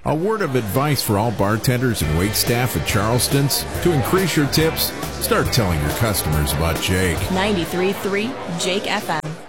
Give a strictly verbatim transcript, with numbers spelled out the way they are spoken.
A word of advice for all bartenders and wait staff at Charleston's: to increase your tips, start telling your customers about Jake. ninety-three point three Jake F M.